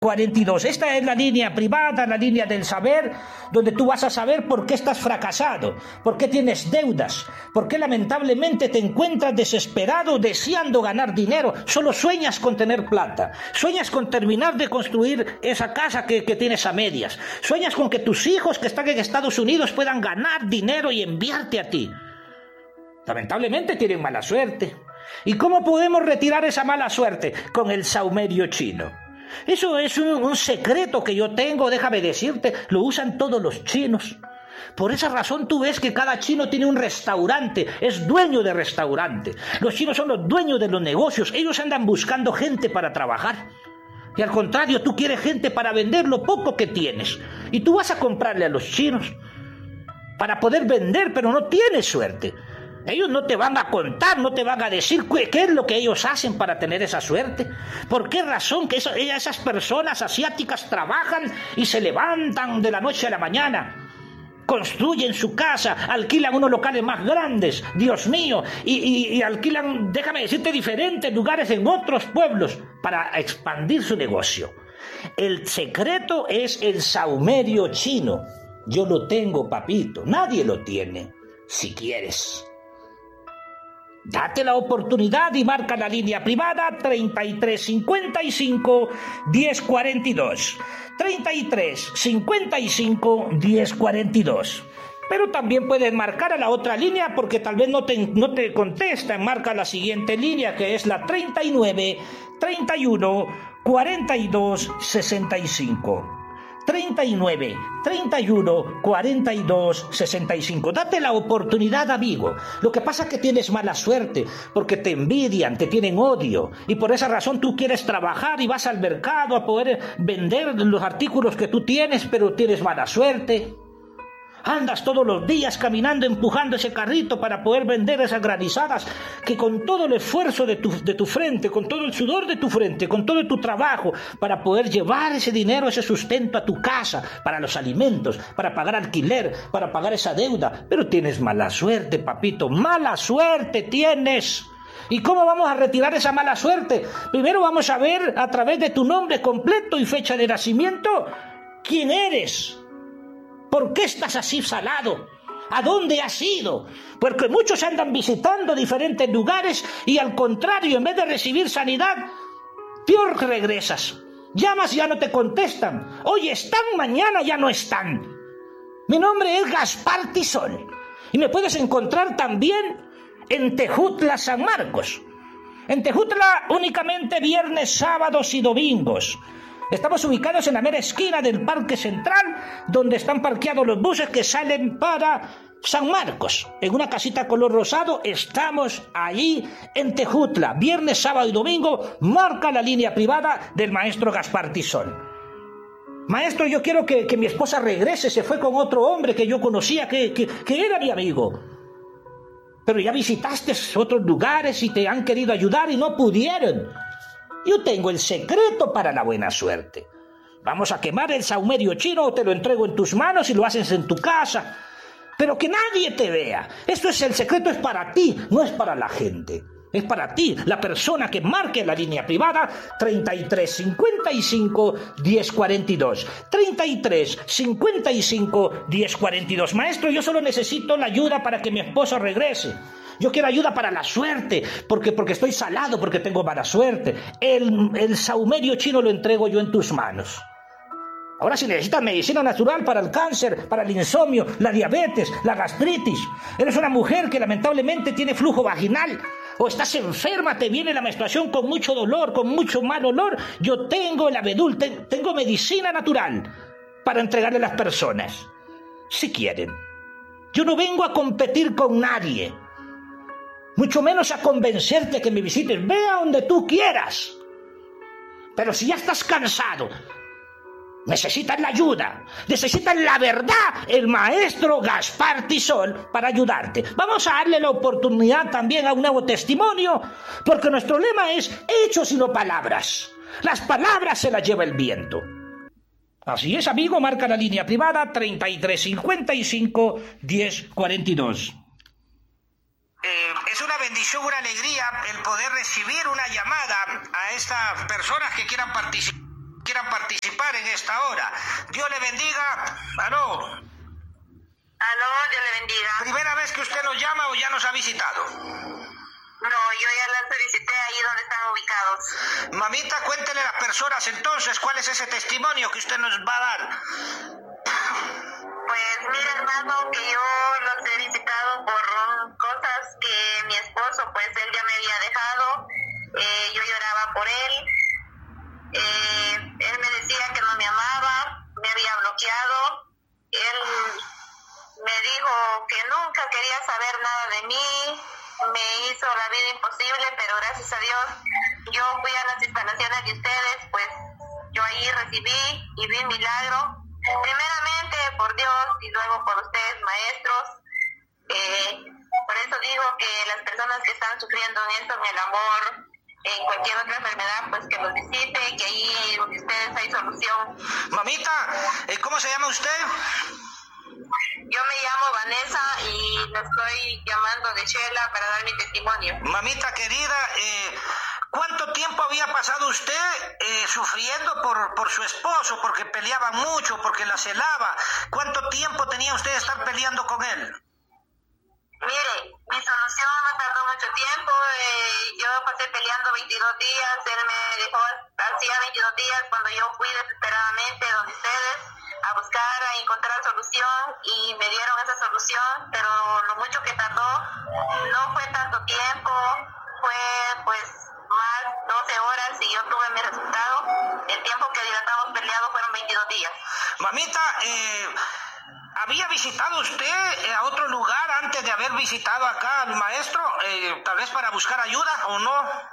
42. Esta es la línea privada, la línea del saber, donde tú vas a saber por qué estás fracasado, por qué tienes deudas, por qué lamentablemente te encuentras desesperado deseando ganar dinero. Solo sueñas con tener plata, sueñas con terminar de construir esa casa que tienes a medias, sueñas con que tus hijos que están en Estados Unidos puedan ganar dinero y enviarte a ti. Lamentablemente tienen mala suerte. ¿Y cómo podemos retirar esa mala suerte? Con el saumerio chino. Eso es un secreto que yo tengo, déjame decirte, lo usan todos los chinos. Por esa razón tú ves que cada chino tiene un restaurante, es dueño de restaurante. Los chinos son los dueños de los negocios, ellos andan buscando gente para trabajar. Y al contrario, tú quieres gente para vender lo poco que tienes. Y tú vas a comprarle a los chinos para poder vender, pero no tienes suerte. Ellos no te van a contar, no te van a decir qué es lo que ellos hacen para tener esa suerte. ¿Por qué razón que esas personas asiáticas trabajan y se levantan de la noche a la mañana? Construyen su casa, alquilan unos locales más grandes, Dios mío, y alquilan, déjame decirte, diferentes lugares en otros pueblos para expandir su negocio. El secreto es el saumerio chino. Yo lo tengo, papito, nadie lo tiene. Si quieres, date la oportunidad y marca la línea privada 3355 1042. 3355 1042. Pero también puedes marcar a la otra línea porque tal vez no te contestan. Marca la siguiente línea que es la 39 31 42 65. 39 31 42 65. Date la oportunidad, amigo. Lo que pasa es que tienes mala suerte porque te envidian, te tienen odio y por esa razón tú quieres trabajar y vas al mercado a poder vender los artículos que tú tienes, pero tienes mala suerte. Andas todos los días caminando, empujando ese carrito para poder vender esas granizadas que con todo el esfuerzo de tu frente, con todo el sudor de tu frente, con todo tu trabajo, para poder llevar ese dinero, ese sustento a tu casa, para los alimentos, para pagar alquiler, para pagar esa deuda. Pero tienes mala suerte, papito, mala suerte tienes. ¿Y cómo vamos a retirar esa mala suerte? Primero vamos a ver a través de tu nombre completo y fecha de nacimiento quién eres. ¿Por qué estás así salado? ¿A dónde has ido? Porque muchos andan visitando diferentes lugares y al contrario, en vez de recibir sanidad, peor que regresas. Llamas y ya no te contestan. Hoy están, mañana ya no están. Mi nombre es Gaspar Tizón y me puedes encontrar también en Tejutla, San Marcos. En Tejutla únicamente viernes, sábados y domingos. Estamos ubicados en la mera esquina del Parque Central, donde están parqueados los buses que salen para San Marcos. En una casita color rosado, estamos allí en Tejutla. Viernes, sábado y domingo, marca la línea privada del maestro Gaspar Tizón. Maestro, yo quiero que mi esposa regrese, se fue con otro hombre que yo conocía, que era mi amigo. Pero ya visitaste otros lugares y te han querido ayudar y no pudieron. Yo tengo el secreto para la buena suerte. Vamos a quemar el saumerio chino o te lo entrego en tus manos y lo haces en tu casa. Pero que nadie te vea. Esto es el secreto, es para ti, no es para la gente. Es para ti, la persona que marque la línea privada 3355 1042. 3355 1042. Maestro, yo solo necesito la ayuda para que mi esposo regrese. Yo quiero ayuda para la suerte, porque estoy salado, porque tengo mala suerte. El saumerio chino lo entrego yo en tus manos. Ahora, si necesitas medicina natural para el cáncer, para el insomnio, la diabetes, la gastritis, eres una mujer que lamentablemente tiene flujo vaginal, o estás enferma, te viene la menstruación con mucho dolor, con mucho mal olor, yo tengo el abedul, tengo medicina natural para entregarle a las personas, si quieren. Yo no vengo a competir con nadie, mucho menos a convencerte que me visites. Ve a donde tú quieras. Pero si ya estás cansado, necesitas la ayuda, necesitas la verdad, el maestro Gaspar Tizón para ayudarte. Vamos a darle la oportunidad también a un nuevo testimonio, porque nuestro lema es hechos y no palabras. Las palabras se las lleva el viento. Así es, amigo, marca la línea privada 3355 1042. Es una bendición, una alegría el poder recibir una llamada a estas personas que quieran participar. quieran participar en esta hora. Dios le bendiga. Aló. Aló, Dios le bendiga. ¿Primera vez que usted nos llama o ya nos ha visitado? No, yo ya las visité ahí donde están ubicados. Mamita, cuéntele a las personas entonces cuál es ese testimonio que usted nos va a dar. Pues mira, hermano, que yo los he visitado por cosas que mi esposo, pues él ya me había dejado. Yo lloraba por él. Él me decía que no me amaba, me había bloqueado. Él me dijo que nunca quería saber nada de mí. Me hizo la vida imposible, pero gracias a Dios yo fui a las instalaciones de ustedes, pues yo ahí recibí y vi un milagro, primeramente por Dios y luego por ustedes, maestros. Por eso digo que las personas que están sufriendo en esto, en el amor, en cualquier otra enfermedad, pues que los visite, que ahí donde ustedes hay solución. Mamita, ¿cómo se llama usted? Yo me llamo Vanessa y la estoy llamando de Shela para dar mi testimonio. Mamita querida, ¿cuánto tiempo había pasado usted sufriendo por su esposo? Porque peleaban mucho, porque la celaba. ¿Cuánto tiempo tenía usted de estar peleando con él? Mire, mi solución no tardó mucho tiempo. Yo pasé peleando 22 días. Él me dejó hacía 22 días cuando yo fui desesperadamente donde ustedes a buscar, a encontrar solución, y me dieron esa solución, pero lo mucho que tardó no fue tanto tiempo, fue pues más 12 horas y yo tuve mi resultado. El tiempo que dilatamos peleado fueron 22 días. Mamita, ¿había visitado usted a otro lugar antes de haber visitado acá al maestro? Tal vez para buscar ayuda, ¿o no?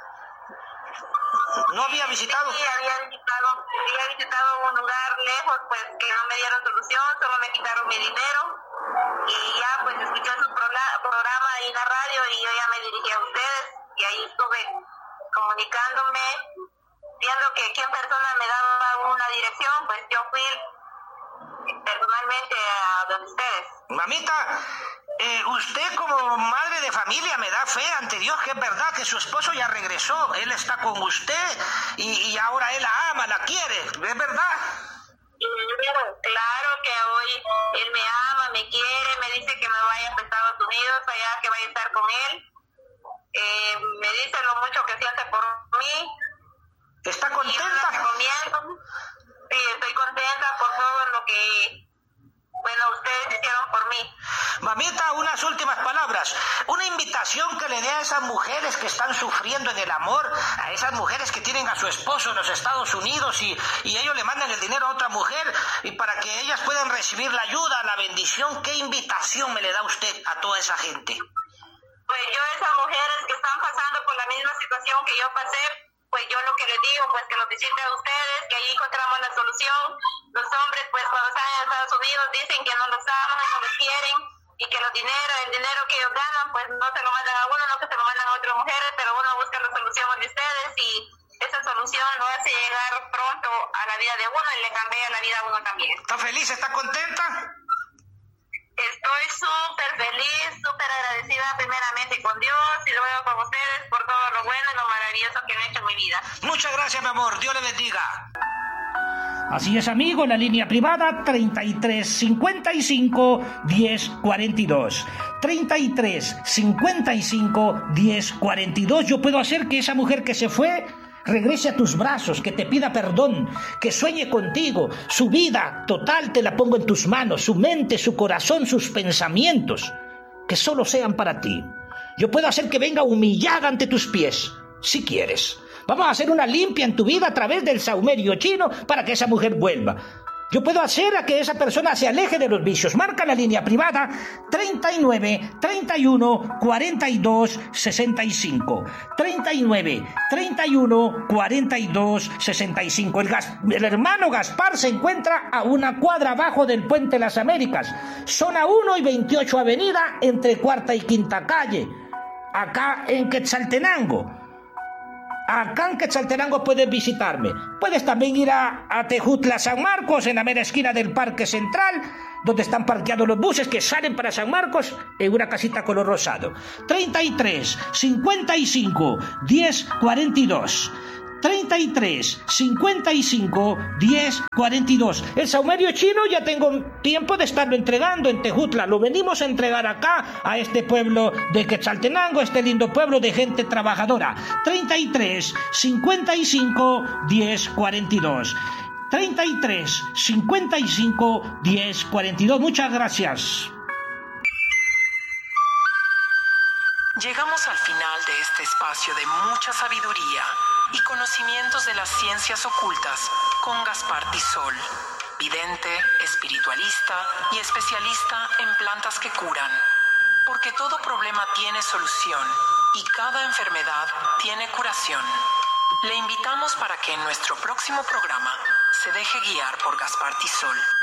¿No había visitado? Sí, había visitado un lugar lejos, pues que no me dieron solución, solo me quitaron mi dinero. Y ya pues escuché su programa ahí en la radio y yo ya me dirigí a ustedes y ahí estuve comunicándome, viendo que quién persona me daba una dirección, pues yo fui personalmente a donde ustedes. Mamita, usted como madre de familia me da fe ante Dios que es verdad que su esposo ya regresó, él está con usted y ahora él la ama, la quiere, ¿es verdad? Claro que hoy él me ama, me quiere, me dice que me vaya a Estados Unidos, allá que vaya a estar con él. Me dice lo mucho que siente por mí. ¿Está contenta? Sí, estoy contenta por todo lo que, bueno, ustedes hicieron por mí. Mamita, unas últimas palabras, una invitación que le dé a esas mujeres que están sufriendo en el amor, a esas mujeres que tienen a su esposo en los Estados Unidos y ellos le mandan el dinero a otra mujer y para que ellas puedan recibir la ayuda, la bendición. ¿Qué invitación me le da usted a toda esa gente? Pues yo a esas mujeres que están pasando por la misma situación que yo pasé, pues yo lo que les digo, pues que los visiten a ustedes, que ahí encontramos la solución. Los hombres, pues cuando están en Estados Unidos dicen que no los aman, no los quieren, y que el dinero que ellos ganan, pues no se lo mandan a uno, no que se lo mandan a otras mujeres, pero uno busca la solución de ustedes y esa solución lo hace llegar pronto a la vida de uno y le cambia la vida a uno también. ¿Está feliz? ¿Está contenta? Estoy súper feliz, súper agradecida primeramente con Dios y luego con ustedes por todo lo bueno y lo maravilloso que han hecho en mi vida. Muchas gracias, mi amor. Dios le bendiga. Así es, amigo, la línea privada 33 55 10 42. 33 55 10 42. Yo puedo hacer que esa mujer que se fue regrese a tus brazos, que te pida perdón, que sueñe contigo. Su vida total te la pongo en tus manos, su mente, su corazón, sus pensamientos, que solo sean para ti. Yo puedo hacer que venga humillada ante tus pies, si quieres. Vamos a hacer una limpia en tu vida a través del saumerio chino para que esa mujer vuelva. Yo puedo hacer a que esa persona se aleje de los vicios. Marca la línea privada 39 31 42 65. 39 31 42 65. El hermano Gaspar se encuentra a una cuadra abajo del Puente Las Américas, zona 1 y 28 Avenida, entre cuarta y quinta calle, acá en Quetzaltenango. Acá en Quetzaltenango puedes visitarme. Puedes también ir a Tejutla, San Marcos, en la mera esquina del Parque Central, donde están parqueados los buses que salen para San Marcos, en una casita color rosado. 33 55 10 42. 33 55 10 42. El saumerio chino ya tengo tiempo de estarlo entregando en Tejutla. Lo venimos a entregar acá a este pueblo de Quetzaltenango, este lindo pueblo de gente trabajadora. 33 55 10 42. 33 55 10 42. Muchas gracias. Llegamos al final de este espacio de mucha sabiduría y conocimientos de las ciencias ocultas con Gaspar Tisol, vidente, espiritualista y especialista en plantas que curan. Porque todo problema tiene solución y cada enfermedad tiene curación. Le invitamos para que en nuestro próximo programa se deje guiar por Gaspar Tisol.